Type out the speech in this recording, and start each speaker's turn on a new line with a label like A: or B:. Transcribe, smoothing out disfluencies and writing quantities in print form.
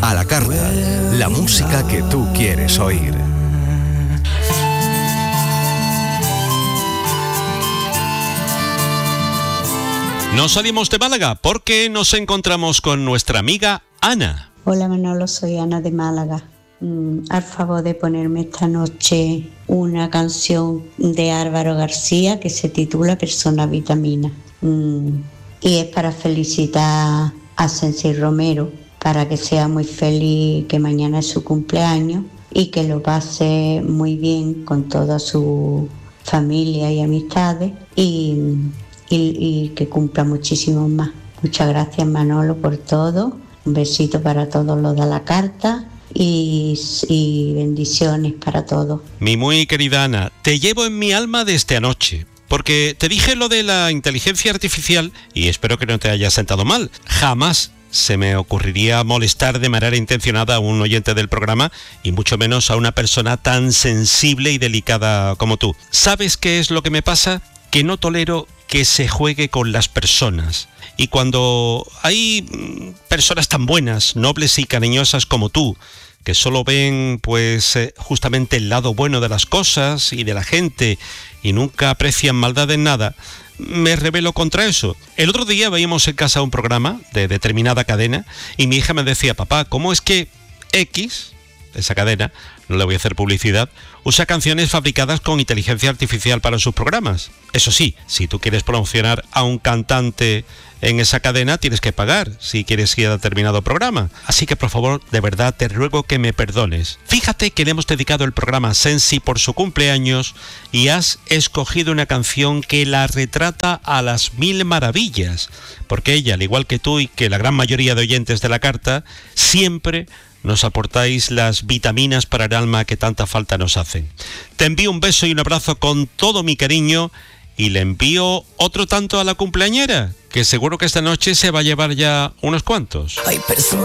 A: A la carta, la música que tú quieres oír.
B: Nos salimos de Málaga porque nos encontramos con nuestra amiga Ana.
C: Hola Manolo, soy Ana de Málaga. Al favor de ponerme esta noche una canción de Álvaro García que se titula Persona Vitamina. Y es para felicitar a Sensi Romero, para que sea muy feliz, que mañana es su cumpleaños y que lo pase muy bien con toda su familia y amistades y que cumpla muchísimo más. Muchas gracias Manolo por todo. Un besito para todos los de la carta y bendiciones para todos.
B: Mi muy querida Ana, te llevo en mi alma desde anoche, porque te dije lo de la inteligencia artificial y espero que no te haya sentado mal. Jamás se me ocurriría molestar de manera intencionada a un oyente del programa y mucho menos a una persona tan sensible y delicada como tú. ¿Sabes qué es lo que me pasa? Que no tolero que se juegue con las personas. Y cuando hay personas tan buenas, nobles y cariñosas como tú, que solo ven pues justamente el lado bueno de las cosas y de la gente y nunca aprecian maldad en nada, me rebelo contra eso. El otro día veíamos en casa un programa de determinada cadena y mi hija me decía, papá, ¿cómo es que X, esa cadena, no le voy a hacer publicidad, usa canciones fabricadas con inteligencia artificial para sus programas? Eso sí, si tú quieres promocionar a un cantante en esa cadena, tienes que pagar si quieres ir a determinado programa. Así que, por favor, de verdad, te ruego que me perdones. Fíjate que le hemos dedicado el programa a Sensi por su cumpleaños y has escogido una canción que la retrata a las mil maravillas, porque ella, al igual que tú y que la gran mayoría de oyentes de la carta, siempre nos aportáis las vitaminas para el alma que tanta falta nos hacen. Te envío un beso y un abrazo con todo mi cariño y le envío otro tanto a la cumpleañera, que seguro que esta noche se va a llevar ya unos cuantos.
D: Hay personas